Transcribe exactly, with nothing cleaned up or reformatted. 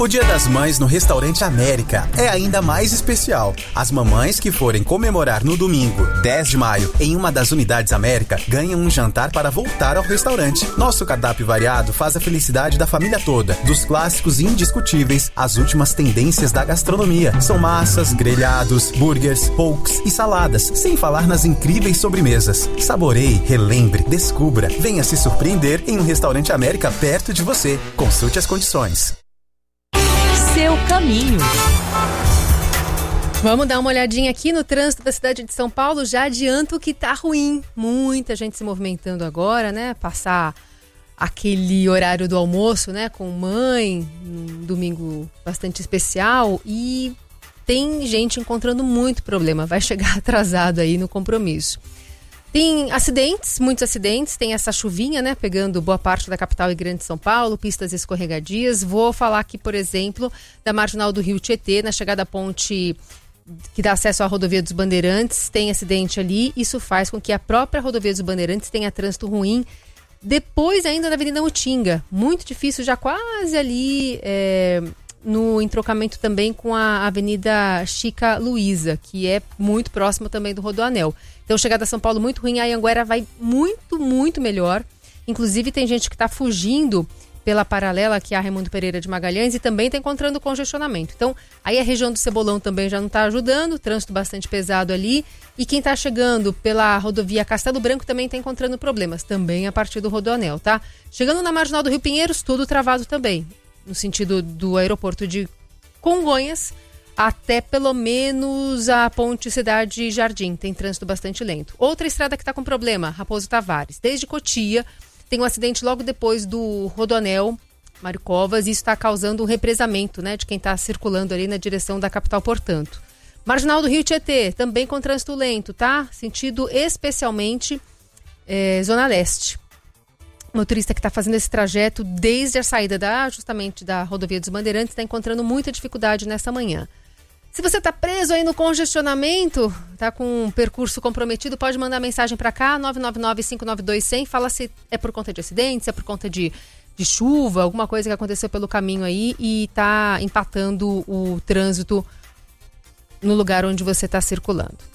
O Dia das Mães no Restaurante América é ainda mais especial. As mamães que forem comemorar no domingo, dez de maio, em uma das unidades América, ganham um jantar para voltar ao restaurante. Nosso cardápio variado faz a felicidade da família toda, dos clássicos indiscutíveis às últimas tendências da gastronomia. São massas, grelhados, burgers, pokes e saladas, sem falar nas incríveis sobremesas. Saboreie, relembre, descubra, venha se surpreender em um Restaurante América perto de você. Consulte as condições. Seu caminho. Vamos dar uma olhadinha aqui no trânsito da cidade de São Paulo. Já adianto que tá ruim. Muita gente se movimentando agora, né? Passar aquele horário do almoço, né? Com mãe, um domingo bastante especial. E tem gente encontrando muito problema. Vai chegar atrasado aí no compromisso. Tem acidentes, muitos acidentes, tem essa chuvinha, né, pegando boa parte da capital e grande São Paulo, pistas escorregadias. Vou falar aqui, por exemplo, da Marginal do Rio Tietê, na chegada à ponte que dá acesso à Rodovia dos Bandeirantes, tem acidente ali. Isso faz com que a própria Rodovia dos Bandeirantes tenha trânsito ruim. Depois ainda na Avenida Utinga, muito difícil, já quase ali é, no entrocamento também com a Avenida Chica Luísa, que é muito próximo também do Rodoanel. Então, chegada a São Paulo muito ruim, a Anhanguera vai muito, muito melhor. Inclusive, tem gente que está fugindo pela paralela aqui a Raimundo Pereira de Magalhães e também está encontrando congestionamento. Então, aí a região do Cebolão também já não está ajudando, trânsito bastante pesado ali. E quem está chegando pela rodovia Castelo Branco também está encontrando problemas, também a partir do Rodoanel, tá? Chegando na Marginal do Rio Pinheiros, tudo travado também, no sentido do aeroporto de Congonhas, até pelo menos a ponte Cidade Jardim, tem trânsito bastante lento. Outra estrada que está com problema, Raposo Tavares, desde Cotia, tem um acidente logo depois do Rodoanel, Mário Covas, e isso está causando um represamento, né, de quem está circulando ali na direção da capital, portanto. Marginal do Rio Tietê, também com trânsito lento, tá? Sentido especialmente é, Zona Leste. Motorista que está fazendo esse trajeto desde a saída da, justamente da Rodovia dos Bandeirantes está encontrando muita dificuldade nessa manhã. Se você está preso aí no congestionamento, está com um percurso comprometido, pode mandar mensagem para cá, nove nove nove, cinco nove dois, zero zero. Fala se é por conta de acidente, se é por conta de, de chuva, alguma coisa que aconteceu pelo caminho aí e está empatando o trânsito no lugar onde você está circulando.